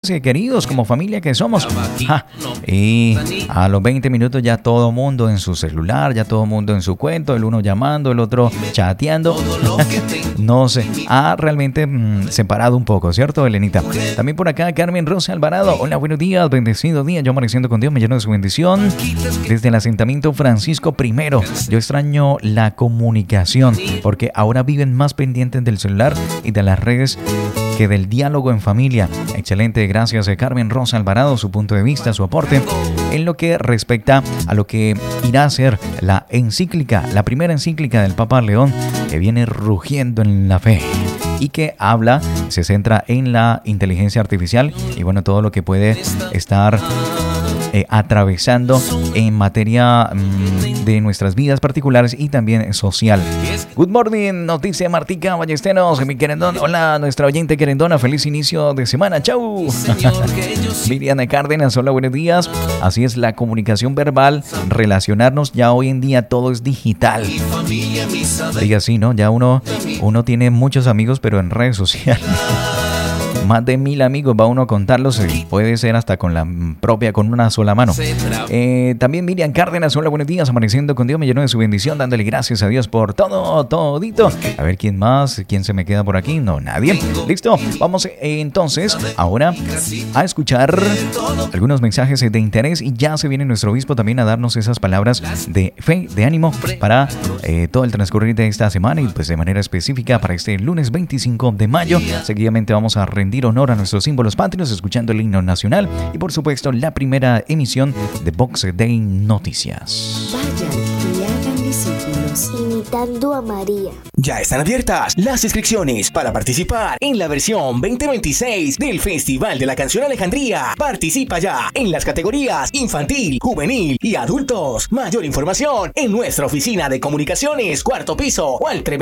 queridos, como familia que somos. Y a los 20 minutos ya todo mundo en su celular, ya todo mundo en su cuento, el uno llamando, el otro chateando. No sé, ha realmente separado un poco, ¿cierto, Elenita? También por acá Carmen Rosa Alvarado. Hola, buenos días, bendecido día. Yo amaneciendo con Dios, me lleno de su bendición. Desde el asentamiento Francisco I. Yo extraño la comunicación porque ahora viven más pendientes del celular y de las redes que del diálogo en familia. Excelente, gracias Carmen Rosa Alvarado, su punto de vista, su aporte en lo que respecta a lo que irá a ser la encíclica, la primera encíclica del Papa León, que viene rugiendo en la fe y que habla, se centra en la inteligencia artificial y bueno, todo lo que puede estar atravesando en materia de nuestras vidas particulares y también social. Good morning, noticia Martica Ballesteros, mi querendón. Hola, nuestra oyente querendona, feliz inicio de semana, chau. Miriam Cárdenas, hola, buenos días. Así es la comunicación verbal, relacionarnos, ya hoy en día todo es digital. Diga así, ¿no? Ya uno tiene muchos amigos, pero en redes sociales. Más de 1000 amigos va uno a contarlos, puede ser hasta con una sola mano. También Miriam Cárdenas, hola, buenos días, amaneciendo con Dios, me llenó de su bendición, dándole gracias a Dios por todito. A ver, ¿quién más? ¿Quién se me queda por aquí? No, nadie. Listo, vamos entonces ahora a escuchar algunos mensajes de interés y ya se viene nuestro obispo también a darnos esas palabras de fe, de ánimo para todo el transcurrir de esta semana y pues de manera específica para este lunes 25 de mayo. Seguidamente vamos a rendir honor a nuestros símbolos patrios escuchando el himno nacional y por supuesto la primera emisión de Box Day Noticias. Vayan y hagan discípulos imitando a María. Ya están abiertas las inscripciones para participar en la versión 2026 del Festival de la Canción Alejandría. Participa ya en las categorías infantil, juvenil y adultos. Mayor información en nuestra oficina de comunicaciones, cuarto piso o al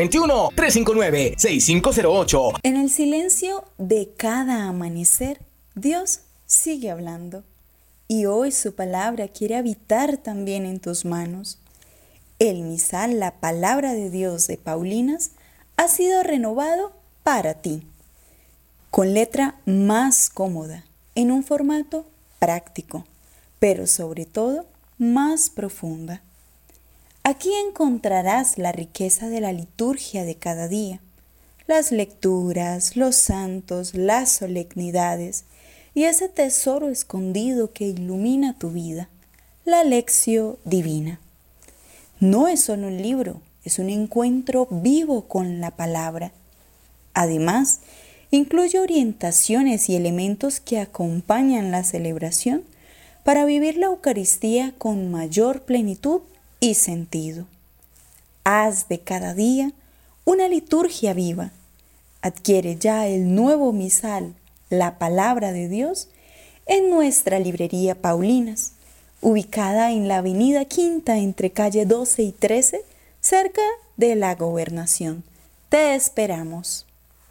321-359-6508. En el silencio de cada amanecer, Dios sigue hablando. Y hoy su palabra quiere habitar también en tus manos. El misal, la palabra de Dios de Paulinas, ha sido renovado para ti. Con letra más cómoda, en un formato práctico, pero sobre todo más profunda. Aquí encontrarás la riqueza de la liturgia de cada día, las lecturas, los santos, las solemnidades y ese tesoro escondido que ilumina tu vida, la Lección Divina. No es solo un libro, es un encuentro vivo con la palabra. Además, incluye orientaciones y elementos que acompañan la celebración para vivir la Eucaristía con mayor plenitud y sentido. Haz de cada día una liturgia viva. Adquiere ya el nuevo misal, la palabra de Dios, en nuestra librería Paulinas, ubicada en la avenida Quinta entre calle 12 y 13, cerca de la Gobernación. Te esperamos.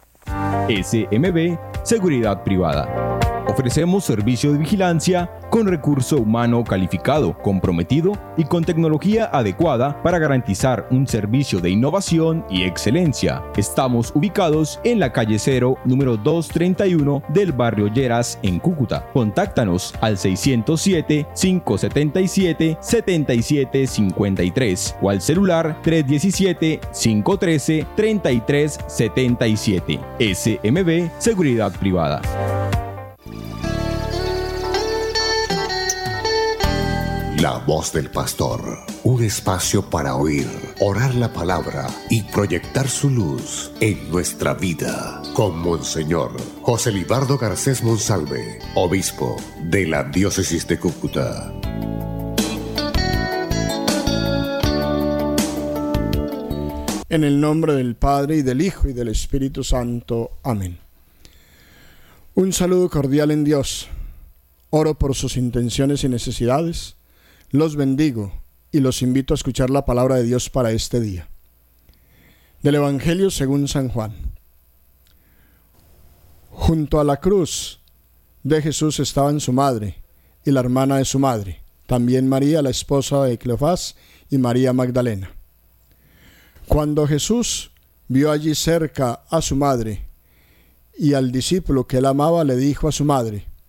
SMB Seguridad Privada. Ofrecemos servicio de vigilancia con recurso humano calificado, comprometido y con tecnología adecuada para garantizar un servicio de innovación y excelencia. Estamos ubicados en la calle 0, número 231 del barrio Lleras, en Cúcuta. Contáctanos al 607-577-7753 o al celular 317-513-3377. SMB Seguridad Privada. La voz del pastor, un espacio para oír, orar la palabra y proyectar su luz en nuestra vida. Con Monseñor José Libardo Garcés Monsalve, obispo de la diócesis de Cúcuta. En el nombre del Padre, y del Hijo, y del Espíritu Santo. Amén. Un saludo cordial en Dios. Oro por sus intenciones y necesidades. Los bendigo y los invito a escuchar la palabra de Dios para este día. Del Evangelio según San Juan. Junto a la cruz de Jesús estaban su madre y la hermana de su madre, también María, la esposa de Cleofás, y María Magdalena. Cuando Jesús vio allí cerca a su madre y al discípulo que él amaba, le dijo a su madre: